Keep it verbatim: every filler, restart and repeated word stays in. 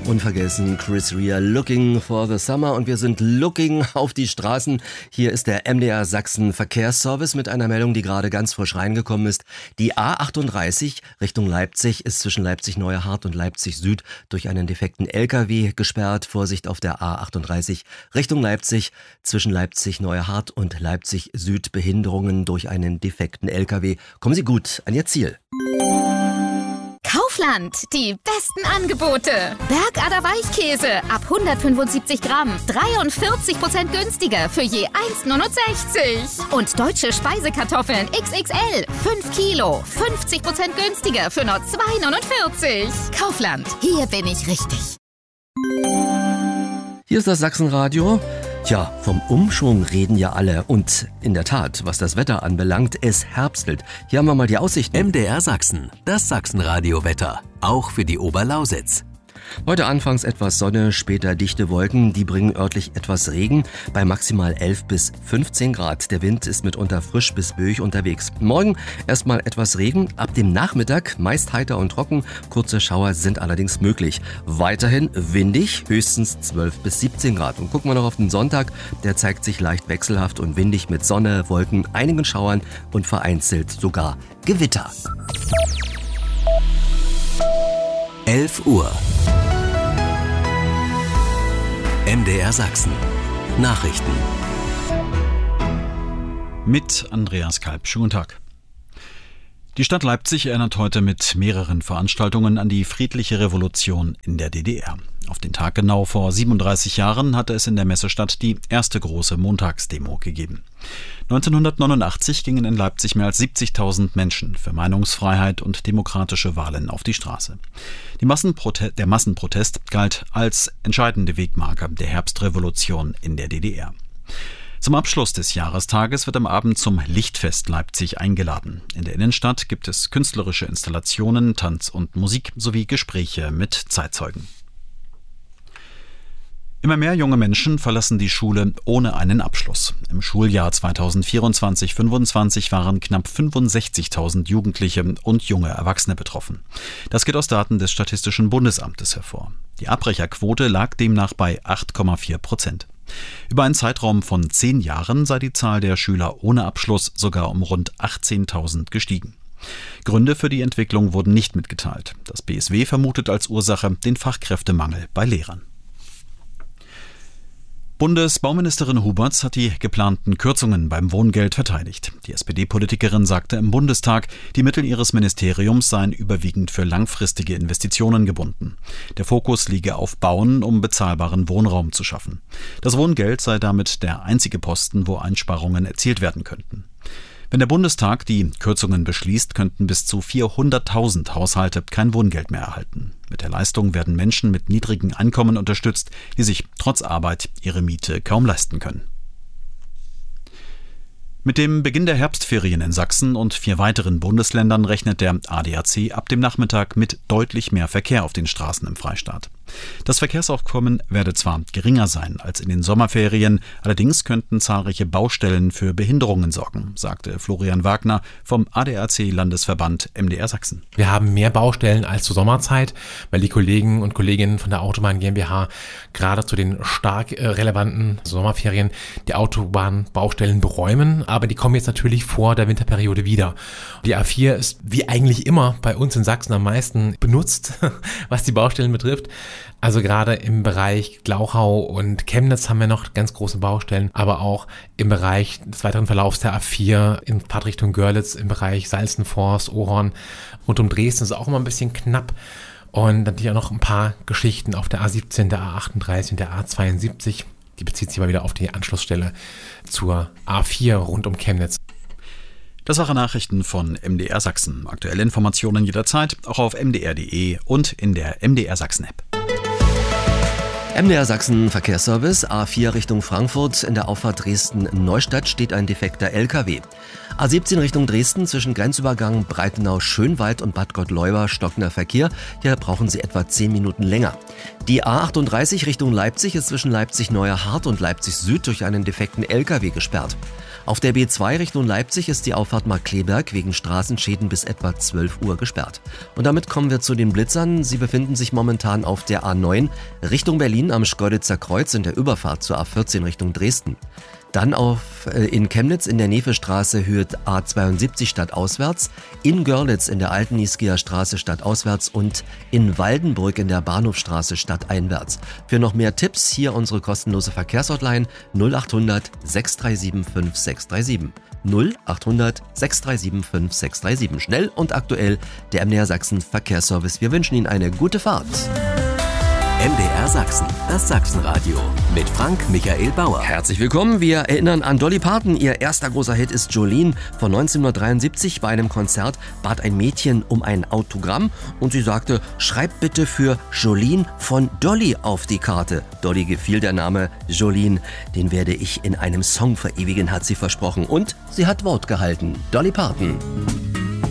Unvergessen Chris Rea, Looking for the Summer, und wir sind looking auf die Straßen. Hier ist der M D R Sachsen Verkehrsservice mit einer Meldung, die gerade ganz frisch reingekommen ist. Die A achtunddreißig Richtung Leipzig ist zwischen Leipzig-Neuerhardt und Leipzig Süd durch einen defekten L K W gesperrt. Vorsicht auf der A achtunddreißig Richtung Leipzig, zwischen Leipzig-Neuerhardt und Leipzig Süd Behinderungen durch einen defekten L K W. Kommen Sie gut an Ihr Ziel. Kaufland, die besten Angebote. Bergader Weichkäse ab hundertfünfundsiebzig Gramm, dreiundvierzig Prozent günstiger für je eins Komma neunundsechzig. Und deutsche Speisekartoffeln X X L, fünf Kilo, fünfzig Prozent günstiger für nur zwei Komma neunundvierzig. Kaufland, hier bin ich richtig. Hier ist das Sachsenradio. Tja, vom Umschwung reden ja alle. Und in der Tat, was das Wetter anbelangt, es herbstelt. Hier haben wir mal die Aussichten. M D R Sachsen, das Sachsenradio-Wetter. Auch für die Oberlausitz. Heute anfangs etwas Sonne, später dichte Wolken, die bringen örtlich etwas Regen bei maximal elf bis fünfzehn Grad. Der Wind ist mitunter frisch bis böig unterwegs. Morgen erstmal etwas Regen, ab dem Nachmittag meist heiter und trocken, kurze Schauer sind allerdings möglich. Weiterhin windig, höchstens zwölf bis siebzehn Grad. Und gucken wir noch auf den Sonntag, der zeigt sich leicht wechselhaft und windig mit Sonne, Wolken, einigen Schauern und vereinzelt sogar Gewitter. elf Uhr. M D R Sachsen. Nachrichten. Mit Andreas Kalb. Schönen guten Tag. Die Stadt Leipzig erinnert heute mit mehreren Veranstaltungen an die friedliche Revolution in der D D R. Auf den Tag genau vor siebenunddreißig Jahren hatte es in der Messestadt die erste große Montagsdemo gegeben. neunzehnhundertneunundachtzig gingen in Leipzig mehr als siebzigtausend Menschen für Meinungsfreiheit und demokratische Wahlen auf die Straße. Die Massenprote- der Massenprotest galt als entscheidende Wegmarker der Herbstrevolution in der D D R. Zum Abschluss des Jahrestages wird am Abend zum Lichtfest Leipzig eingeladen. In der Innenstadt gibt es künstlerische Installationen, Tanz und Musik sowie Gespräche mit Zeitzeugen. Immer mehr junge Menschen verlassen die Schule ohne einen Abschluss. Im Schuljahr zweitausendvierundzwanzig fünfundzwanzig waren knapp fünfundsechzigtausend Jugendliche und junge Erwachsene betroffen. Das geht aus Daten des Statistischen Bundesamtes hervor. Die Abbrecherquote lag demnach bei acht Komma vier Prozent. Über einen Zeitraum von zehn Jahren sei die Zahl der Schüler ohne Abschluss sogar um rund achtzehntausend gestiegen. Gründe für die Entwicklung wurden nicht mitgeteilt. Das B S W vermutet als Ursache den Fachkräftemangel bei Lehrern. Bundesbauministerin Huberts hat die geplanten Kürzungen beim Wohngeld verteidigt. Die S P D-Politikerin sagte im Bundestag, die Mittel ihres Ministeriums seien überwiegend für langfristige Investitionen gebunden. Der Fokus liege auf Bauen, um bezahlbaren Wohnraum zu schaffen. Das Wohngeld sei damit der einzige Posten, wo Einsparungen erzielt werden könnten. Wenn der Bundestag die Kürzungen beschließt, könnten bis zu vierhunderttausend Haushalte kein Wohngeld mehr erhalten. Mit der Leistung werden Menschen mit niedrigen Einkommen unterstützt, die sich trotz Arbeit ihre Miete kaum leisten können. Mit dem Beginn der Herbstferien in Sachsen und vier weiteren Bundesländern rechnet der A D A C ab dem Nachmittag mit deutlich mehr Verkehr auf den Straßen im Freistaat. Das Verkehrsaufkommen werde zwar geringer sein als in den Sommerferien, allerdings könnten zahlreiche Baustellen für Behinderungen sorgen, sagte Florian Wagner vom A D A C-Landesverband M D R Sachsen. Wir haben mehr Baustellen als zur Sommerzeit, weil die Kollegen und Kolleginnen von der Autobahn GmbH gerade zu den stark äh, relevanten Sommerferien die Autobahnbaustellen beräumen, aber die kommen jetzt natürlich vor der Winterperiode wieder. Die A vier ist wie eigentlich immer bei uns in Sachsen am meisten benutzt, was die Baustellen betrifft. Also gerade im Bereich Glauchau und Chemnitz haben wir noch ganz große Baustellen, aber auch im Bereich des weiteren Verlaufs der A vier in Fahrtrichtung Görlitz, im Bereich Salzenforst, Ohorn und um Dresden ist es auch immer ein bisschen knapp. Und natürlich auch noch ein paar Geschichten auf der A siebzehn, der A achtunddreißig und der A zweiundsiebzig. Die bezieht sich mal wieder auf die Anschlussstelle zur A vier rund um Chemnitz. Das waren Nachrichten von M D R Sachsen. Aktuelle Informationen jederzeit, auch auf m d r punkt d e und in der M D R Sachsen App. M D R Sachsen Verkehrsservice, A vier Richtung Frankfurt, in der Auffahrt Dresden-Neustadt steht ein defekter L K W. A siebzehn Richtung Dresden zwischen Grenzübergang Breitenau-Schönwald und Bad Gottleuba stockender Verkehr. Hier brauchen Sie etwa zehn Minuten länger. Die A achtunddreißig Richtung Leipzig ist zwischen Leipzig-Neuerhardt und Leipzig Süd durch einen defekten L K W gesperrt. Auf der B zwei Richtung Leipzig ist die Auffahrt Markkleeberg wegen Straßenschäden bis etwa zwölf Uhr gesperrt. Und damit kommen wir zu den Blitzern. Sie befinden sich momentan auf der A neun Richtung Berlin am Schkeuditzer Kreuz in der Überfahrt zur A vierzehn Richtung Dresden. Dann auf, äh, in Chemnitz in der Nevestraße Höhe A zweiundsiebzig stadtauswärts, in Görlitz in der Alten Niesgeher Straße stadtauswärts und in Waldenbrück in der Bahnhofstraße stadteinwärts. Für noch mehr Tipps hier unsere kostenlose Verkehrshotline null acht hundert sechs drei sieben fünf sechs drei sieben. null acht hundert sechs drei sieben fünf sechs drei sieben. Schnell und aktuell der M D R Sachsen Verkehrsservice. Wir wünschen Ihnen eine gute Fahrt. M D R Sachsen, das Sachsenradio mit Frank Michael Bauer. Herzlich willkommen. Wir erinnern an Dolly Parton. Ihr erster großer Hit ist Jolene. Von neunzehnhundertdreiundsiebzig bei einem Konzert bat ein Mädchen um ein Autogramm und sie sagte, schreibt bitte für Jolene von Dolly auf die Karte. Dolly gefiel der Name Jolene. Den werde ich in einem Song verewigen, hat sie versprochen. Und sie hat Wort gehalten. Dolly Parton.